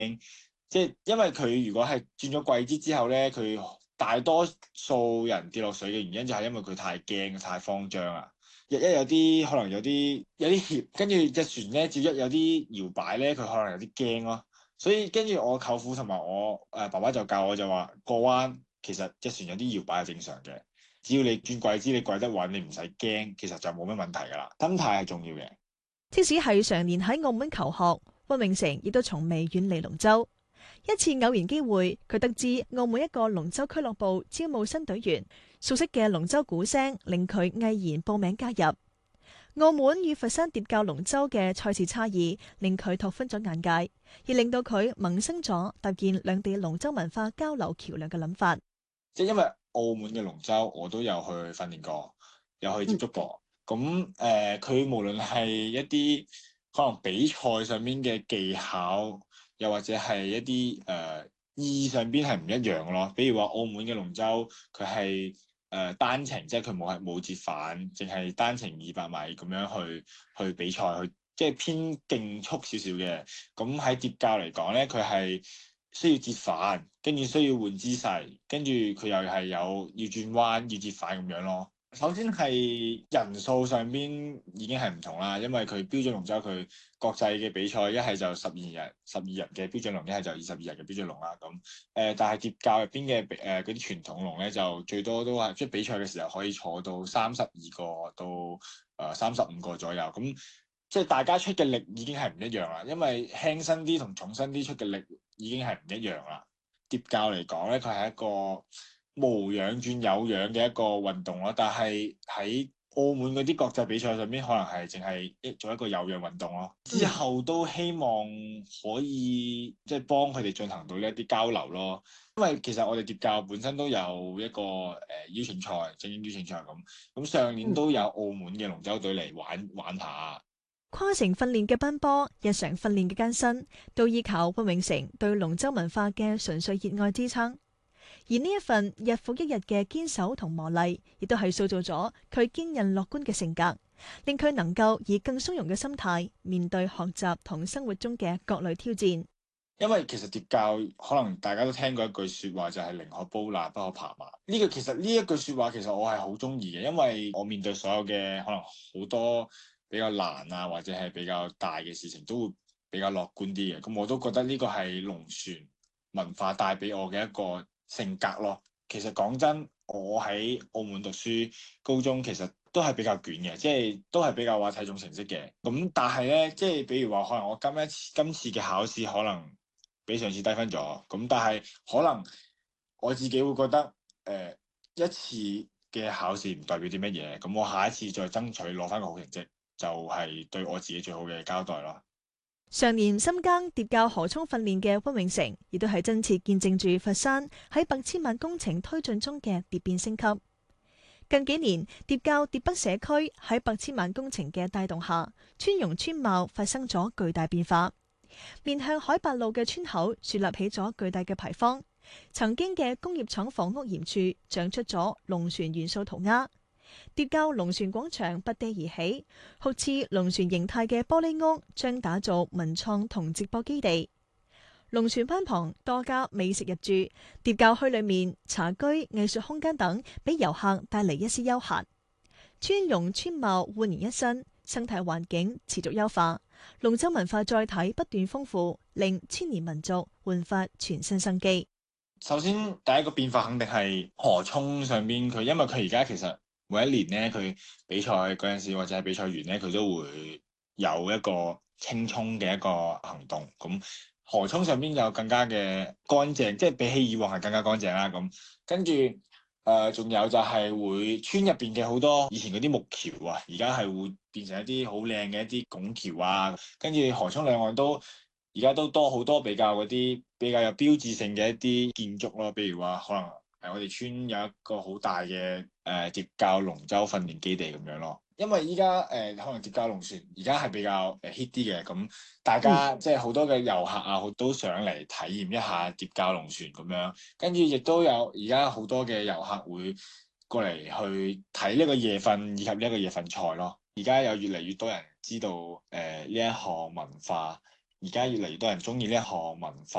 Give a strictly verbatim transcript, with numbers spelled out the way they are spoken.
即係因為佢如果係轉咗季節之後咧，佢大多數人跌落水嘅原因就係因為佢太驚、太慌張啊！一一有啲可能有啲有啲怯，跟住隻船咧，只要一有啲搖擺咧，佢可能有啲驚咯。所以跟住我舅父同埋我誒、呃、爸爸就教我就話過灣其實隻船有啲搖擺係正常嘅，只要你轉季支你跪得穩，你唔使驚，其實就冇乜問題㗎啦。心態係重要嘅。 即使係常年喺澳門求學，溫永成亦都從未遠離龍舟。一次偶然機會，佢得知澳門一個龍舟俱樂部招募新隊員，熟悉嘅龍舟鼓聲令佢毅然報名加入。澳門與佛山疊教龍舟嘅賽事差異，令佢拓寬咗眼界，亦令到佢萌生咗搭建兩地龍舟文化交流橋梁嘅諗法。 即係因為澳門嘅龍舟我都有去訓練過，有去接觸過。咁誒、嗯，佢、呃、無論係一啲可能比賽上面嘅技巧，又或者係一啲誒、呃、意義上邊係唔一樣咯。比如話澳門嘅龍舟，佢係誒單程，即係佢冇係冇折返，淨係單程二百米咁樣去去比賽，去即係偏競速少少嘅。咁喺疊教嚟講咧，佢係需要折返，跟住需要換姿勢，跟住佢又係有要轉彎、要折返咁樣咯。首先係人數上邊已經係唔同啦，因為佢標準龍舟佢國際嘅比賽一係就十二人、十二人嘅標準龍，一係就二十二人嘅標準龍啦。咁誒、呃，但係疊教入邊嘅誒嗰啲傳統龍咧，就最多都係即係比賽嘅時候可以坐到三十二個到誒三十五個左右。咁即係大家出嘅力已經係唔一樣啦，因為輕身啲同重身啲出嘅力已經係唔一樣啦。疊教嚟講咧，佢係一個無氧轉有氧嘅一個運動咯，但係喺澳門嗰啲國際比賽上邊，可能係淨係一做一個有氧運動咯。之後都希望可以即係幫佢哋進行到呢一啲交流咯。因為其實我哋疊教本身都有一個誒、呃、邀請賽、精英邀請賽咁，咁上年都有澳門嘅龍舟隊嚟玩玩下。 跨城訓練嘅奔波，日常訓練嘅艱辛，都依靠溫永成對龍舟文化嘅純粹熱愛支撐。而呢一份日復一日嘅堅守同磨礪，亦都係塑造咗佢堅韌樂觀嘅性格，令佢能夠以更鬆容嘅心態面對學習同生活中嘅各類挑戰。 因為其實疊教可能大家都聽過一句説話，就係寧可煲辣不可爬馬。呢個其實呢一句説話其實我係好中意嘅，因為我面對所有嘅可能好多比較難啊，或者係比較大嘅事情，都會比較樂觀啲嘅。咁我都覺得呢個係龍船文化帶俾我嘅一個性格咯。其實講真，我喺澳門讀書，高中其實都係比較卷嘅，即係都係比較話睇重成績嘅。咁但係咧，即係比如話，可能我今一次今次嘅考試可能比上次低分咗，咁但係可能我自己會覺得，誒、呃、一次嘅考試唔代表啲乜嘢，咁我下一次再爭取攞翻個好成績，就係、是、對我自己最好嘅交代咯。 常年深耕疊教河涌訓練嘅溫永成，亦都係真切見證住佛山喺百千萬工程推進中嘅蝶變升級。近幾年，疊教疊北社區喺百千萬工程嘅帶動下，村容村貌發生咗巨大變化。面向海八路嘅村口樹立起咗巨大嘅牌坊，曾經嘅工業廠房屋檐處長出咗龍船元素塗鴉。疊教龍船廣場拔地而起，好似龍船形態嘅玻璃屋將打造文創同直播基地。龍船灣旁多家美食入駐，疊教墟裏面茶居、藝術空間等，俾遊客帶嚟一絲休閒。村容村貌煥然一新，生態環境持續優化，龍舟文化載體不斷豐富，令千年民族煥發全新生機。 首先第一個變化肯定係河涌上邊，佢因為佢而家其實每一年咧，佢比賽嗰陣時或者係比賽完咧，佢都會有一個清沖嘅一個行動。咁河涌上邊就更加嘅乾淨，即係比起以往係更加乾淨啦。咁跟住誒，仲、呃、有就係會村入邊嘅好多以前嗰啲木橋啊，而家係會變成一啲好靚嘅一啲拱橋啊。跟住河涌兩岸都而家都多好多比較嗰啲比較有標誌性嘅一啲建築咯，譬如話可能誒我哋村有一個好大嘅誒疊教龍舟訓練基地咁樣咯。因為依家誒可能疊教龍船而家係比較誒 hit 啲嘅，咁大家即係好多嘅遊客啊，都想嚟體驗一下疊教龍船咁樣。跟住亦都有而家好多嘅遊客會過嚟去睇呢個夜訓以及呢一個夜訓賽咯。而家有越嚟越多人知道誒呢一項文化。 而家越嚟越多人中意呢一項文化。